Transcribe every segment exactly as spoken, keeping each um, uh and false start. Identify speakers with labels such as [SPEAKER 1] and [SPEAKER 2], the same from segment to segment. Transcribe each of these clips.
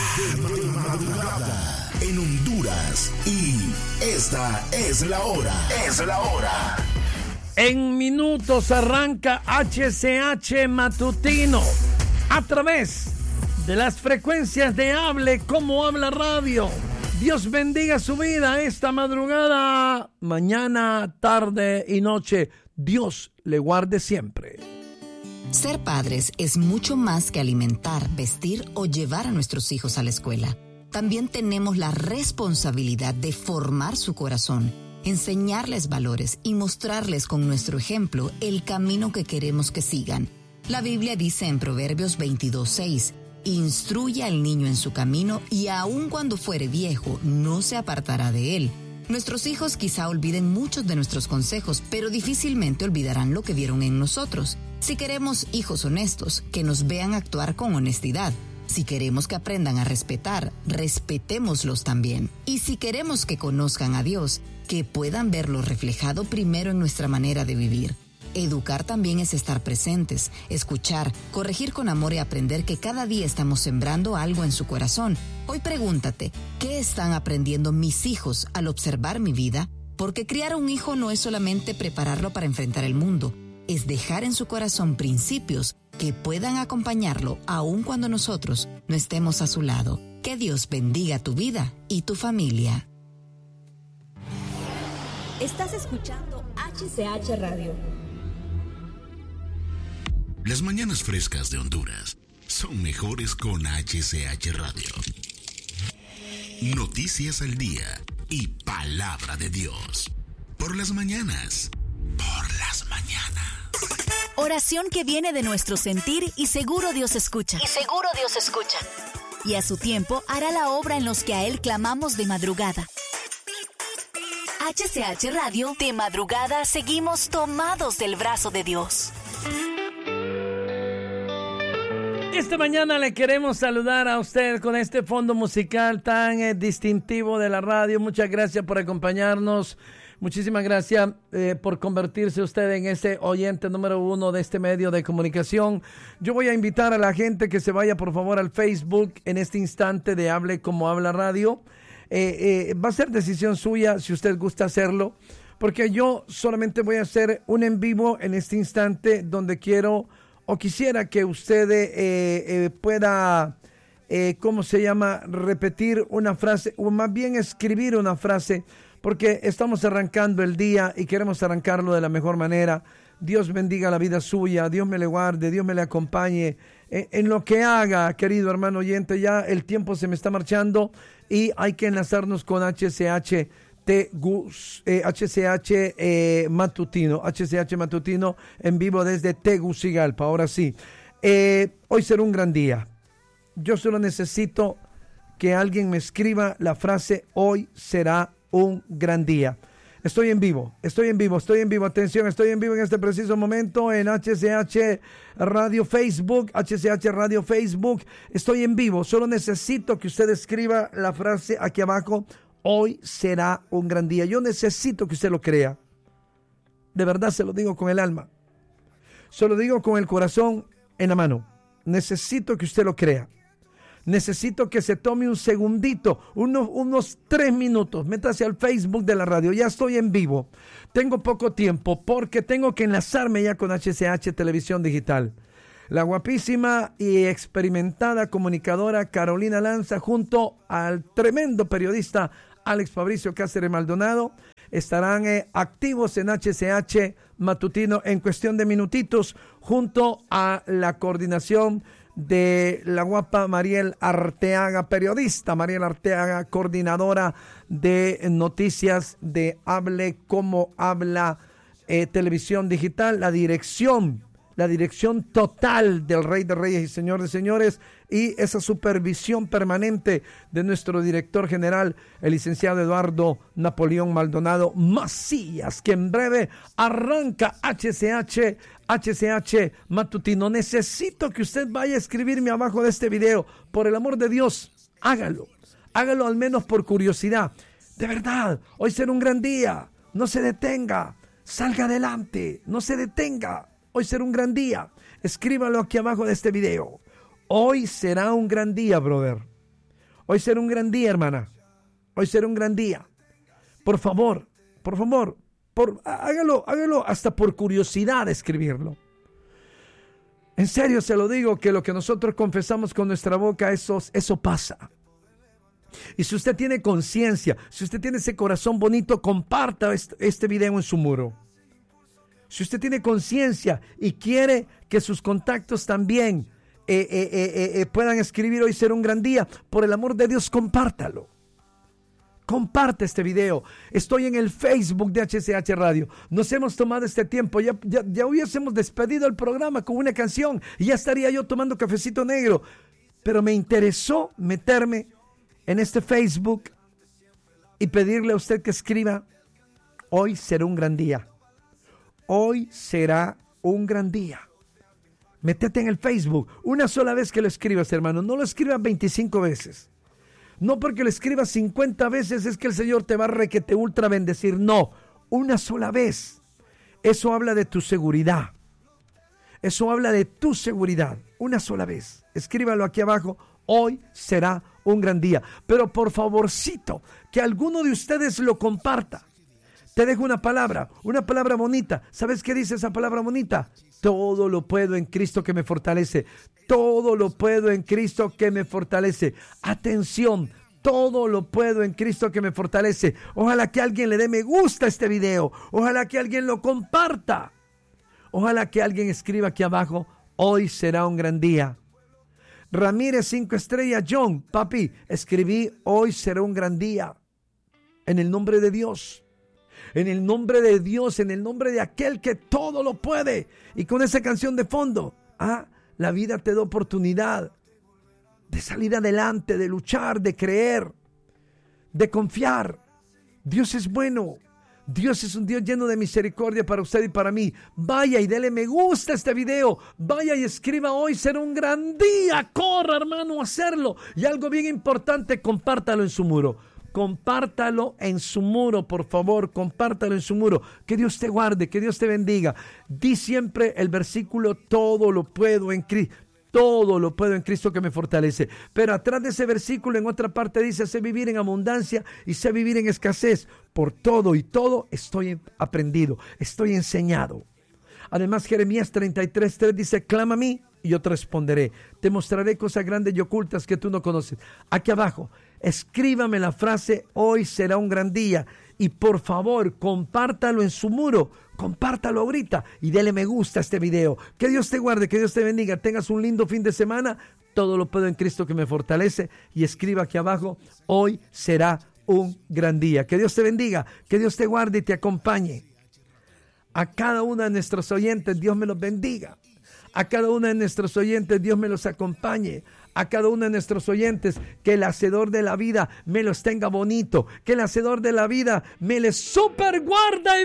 [SPEAKER 1] De madrugada en Honduras. Y esta es la hora. Es la hora.
[SPEAKER 2] En minutos arranca H C H Matutino a través de las frecuencias de Hable Como Habla Radio. Dios bendiga su vida esta madrugada, mañana, tarde y noche. Dios le guarde siempre.
[SPEAKER 3] Ser padres es mucho más que alimentar, vestir o llevar a nuestros hijos a la escuela. También tenemos la responsabilidad de formar su corazón, enseñarles valores y mostrarles con nuestro ejemplo el camino que queremos que sigan. La Biblia dice en Proverbios veintidós seis, instruye al niño en su camino y aun cuando fuere viejo no se apartará de él. Nuestros hijos quizá olviden muchos de nuestros consejos, pero difícilmente olvidarán lo que vieron en nosotros. Si queremos hijos honestos, que nos vean actuar con honestidad. Si queremos que aprendan a respetar, respetémoslos también. Y si queremos que conozcan a Dios, que puedan verlo reflejado primero en nuestra manera de vivir. Educar también es estar presentes, escuchar, corregir con amor y aprender que cada día estamos sembrando algo en su corazón. Hoy pregúntate, ¿qué están aprendiendo mis hijos al observar mi vida? Porque criar a un hijo no es solamente prepararlo para enfrentar el mundo, es dejar en su corazón principios que puedan acompañarlo aun cuando nosotros no estemos a su lado. Que Dios bendiga tu vida y tu familia.
[SPEAKER 4] Estás escuchando H C H Radio.
[SPEAKER 1] Las mañanas frescas de Honduras son mejores con H C H Radio. Noticias al día y palabra de Dios. Por las mañanas. Por las mañanas.
[SPEAKER 4] Oración que viene de nuestro sentir y seguro Dios escucha.
[SPEAKER 5] Y seguro Dios escucha.
[SPEAKER 4] Y a su tiempo hará la obra en los que a Él clamamos de madrugada. H C H Radio, de madrugada seguimos tomados del brazo de Dios.
[SPEAKER 2] Esta mañana le queremos saludar a usted con este fondo musical tan eh, distintivo de la radio. Muchas gracias por acompañarnos. Muchísimas gracias eh, por convertirse usted en ese oyente número uno de este medio de comunicación. Yo voy a invitar a la gente que se vaya por favor al Facebook en este instante de Hable Como Habla Radio. Eh, eh, va a ser decisión suya si usted gusta hacerlo, porque yo solamente voy a hacer un en vivo en este instante donde quiero o quisiera que usted eh, eh, pueda, eh, ¿cómo se llama?, repetir una frase o más bien escribir una frase, porque estamos arrancando el día y queremos arrancarlo de la mejor manera. Dios bendiga la vida suya, Dios me le guarde, Dios me le acompañe en, en lo que haga, querido hermano oyente. Ya el tiempo se me está marchando y hay que enlazarnos con H C H Tegus, eh, H C H eh, Matutino, H C H Matutino en vivo desde Tegucigalpa. Ahora sí, eh, hoy será un gran día. Yo solo necesito que alguien me escriba la frase: hoy será un gran día. Estoy en vivo, estoy en vivo, estoy en vivo, atención, estoy en vivo en este preciso momento en H C H Radio Facebook, H C H Radio Facebook, estoy en vivo, solo necesito que usted escriba la frase aquí abajo: hoy será un gran día. Yo necesito que usted lo crea, de verdad se lo digo con el alma, se lo digo con el corazón en la mano, necesito que usted lo crea. Necesito que se tome un segundito, unos, unos tres minutos, métase al Facebook de la radio, ya estoy en vivo. Tengo poco tiempo porque tengo que enlazarme ya con H C H Televisión Digital. La guapísima y experimentada comunicadora Carolina Lanza junto al tremendo periodista Alex Fabricio Cáceres Maldonado estarán eh, activos en H C H Matutino en cuestión de minutitos junto a la coordinación de la guapa Mariel Arteaga, periodista Mariel Arteaga, coordinadora de noticias de Hable Como Habla eh, Televisión Digital, la dirección, la dirección total del Rey de Reyes y Señor de Señores, y esa supervisión permanente de nuestro director general, el licenciado Eduardo Napoleón Maldonado Macías, que en breve arranca H C H H C H Matutino. Necesito que usted vaya a escribirme abajo de este video. Por el amor de Dios, hágalo. Hágalo al menos por curiosidad. De verdad, hoy será un gran día. No se detenga. Salga adelante. No se detenga. Hoy será un gran día. Escríbalo aquí abajo de este video. Hoy será un gran día, brother. Hoy será un gran día, hermana. Hoy será un gran día. Por favor, por favor, por, hágalo, hágalo hasta por curiosidad escribirlo. En serio se lo digo, que lo que nosotros confesamos con nuestra boca, eso, eso pasa. Y si usted tiene conciencia, si usted tiene ese corazón bonito, comparta este, este video en su muro. Si usted tiene conciencia y quiere que sus contactos también eh, eh, eh, eh, puedan escribir hoy será un gran día, por el amor de Dios, compártalo. Comparte este video. Estoy en el Facebook de H C H Radio. Nos hemos tomado este tiempo. Ya, ya, ya hubiésemos despedido el programa con una canción y ya estaría yo tomando cafecito negro. Pero me interesó meterme en este Facebook y pedirle a usted que escriba: hoy será un gran día. Hoy será un gran día. Métete en el Facebook. Una sola vez que lo escribas, hermano. No lo escribas veinticinco veces. No porque lo escribas cincuenta veces es que el Señor te va a requete ultra bendecir. No, una sola vez. Eso habla de tu seguridad. Eso habla de tu seguridad. Una sola vez. Escríbalo aquí abajo. Hoy será un gran día. Pero por favorcito, que alguno de ustedes lo comparta. Te dejo una palabra, una palabra bonita. ¿Sabes qué dice esa palabra bonita? Todo lo puedo en Cristo que me fortalece. Todo lo puedo en Cristo que me fortalece. Atención, todo lo puedo en Cristo que me fortalece. Ojalá que alguien le dé me gusta a este video. Ojalá que alguien lo comparta. Ojalá que alguien escriba aquí abajo: hoy será un gran día. Ramírez cinco estrellas, John, papi, escribí: hoy será un gran día. En el nombre de Dios. En el nombre de Dios, en el nombre de aquel que todo lo puede. Y con esa canción de fondo, ah, la vida te da oportunidad de salir adelante, de luchar, de creer, de confiar. Dios es bueno. Dios es un Dios lleno de misericordia para usted y para mí. Vaya y dele me gusta a este video. Vaya y escriba: hoy será un gran día. Corra, hermano, a hacerlo. Y algo bien importante, compártalo en su muro. Compártalo en su muro, por favor, compártalo en su muro. Que Dios te guarde, que Dios te bendiga. Di siempre el versículo: todo lo puedo en Cristo. Todo lo puedo en Cristo que me fortalece. Pero atrás de ese versículo, en otra parte dice: sé vivir en abundancia y sé vivir en escasez. Por todo y todo estoy aprendido, estoy enseñado. Además, Jeremías treinta y tres tres dice: clama a mí y yo te responderé. Te mostraré cosas grandes y ocultas que tú no conoces. Aquí abajo, escríbame la frase: hoy será un gran día. Y por favor, compártalo en su muro. Compártalo ahorita y dele me gusta a este video. Que Dios te guarde, que Dios te bendiga. Tengas un lindo fin de semana. Todo lo puedo en Cristo que me fortalece. Y escriba aquí abajo: hoy será un gran día. Que Dios te bendiga, que Dios te guarde y te acompañe. A cada uno de nuestros oyentes, Dios me los bendiga. A cada uno de nuestros oyentes, Dios me los acompañe. A cada uno de nuestros oyentes, que el hacedor de la vida me los tenga bonito. Que el hacedor de la vida me les super guarda y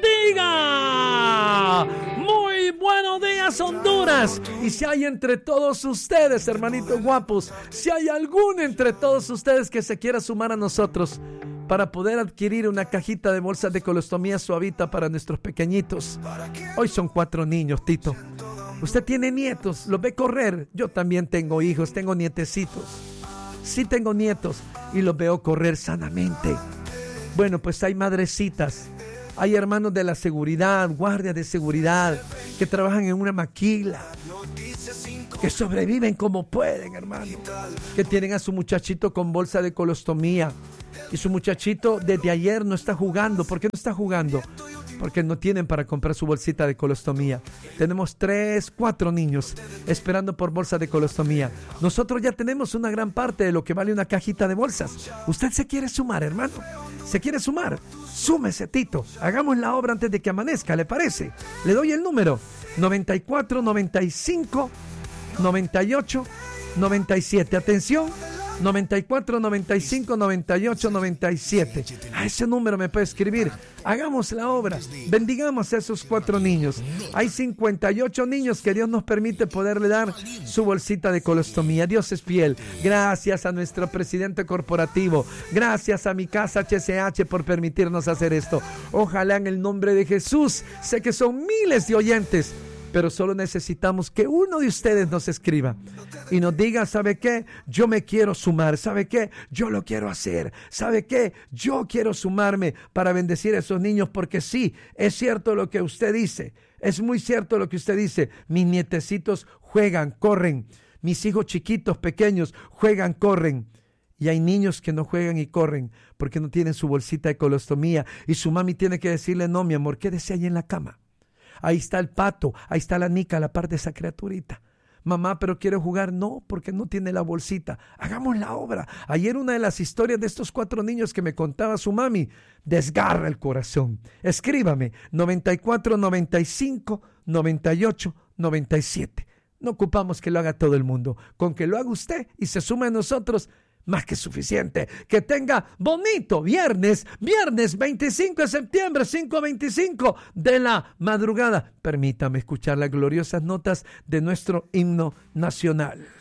[SPEAKER 2] bendiga. Muy buenos días, Honduras. Y si hay entre todos ustedes, hermanitos guapos, si hay alguno entre todos ustedes que se quiera sumar a nosotros para poder adquirir una cajita de bolsas de colostomía suavita para nuestros pequeñitos. Hoy son cuatro niños, Tito. Usted tiene nietos, los ve correr. Yo también tengo hijos, tengo nietecitos. Sí tengo nietos y los veo correr sanamente. Bueno, pues hay madrecitas, hay hermanos de la seguridad, guardias de seguridad, que trabajan en una maquila, que sobreviven como pueden, hermano. Que tienen a su muchachito con bolsa de colostomía. Y su muchachito desde ayer no está jugando. ¿Por qué no está jugando? Porque no tienen para comprar su bolsita de colostomía. Tenemos tres, cuatro niños esperando por bolsa de colostomía. Nosotros ya tenemos una gran parte de lo que vale una cajita de bolsas. ¿Usted se quiere sumar, hermano? ¿Se quiere sumar? Súmese, Tito. Hagamos la obra antes de que amanezca, ¿le parece? Le doy el número: noventa y cuatro, noventa y cinco, noventa y ocho, noventa y siete. Atención. noventa y cuatro, noventa y cinco, noventa y ocho, noventa y siete. A ese número me puede escribir. Hagamos la obra. Bendigamos a esos cuatro niños. Hay cincuenta y ocho niños que Dios nos permite poderle dar su bolsita de colostomía. Dios es fiel. Gracias a nuestro presidente corporativo. Gracias a mi casa H C H por permitirnos hacer esto. Ojalá en el nombre de Jesús. Sé que son miles de oyentes Pero solo necesitamos que uno de ustedes nos escriba y nos diga, ¿sabe qué? Yo me quiero sumar, ¿sabe qué? Yo lo quiero hacer, ¿sabe qué? Yo quiero sumarme para bendecir a esos niños, porque sí, es cierto lo que usted dice, es muy cierto lo que usted dice. Mis nietecitos juegan, corren, mis hijos chiquitos, pequeños, juegan, corren. Y hay niños que no juegan y corren porque no tienen su bolsita de colostomía y su mami tiene que decirle, no, mi amor, quédese ahí en la cama. Ahí está el pato, ahí está la nica, la par de esa criaturita. Mamá, pero quiero jugar. No, porque no tiene la bolsita. Hagamos la obra. Ayer una de las historias de estos cuatro niños que me contaba su mami desgarra el corazón. Escríbame noventa y cuatro, noventa y cinco, noventa y ocho, noventa y siete. No ocupamos que lo haga todo el mundo. Con que lo haga usted y se sume a nosotros, más que suficiente. Que tenga bonito viernes, viernes veinticinco de septiembre, cinco veinticinco de la madrugada. Permítame escuchar las gloriosas notas de nuestro himno nacional.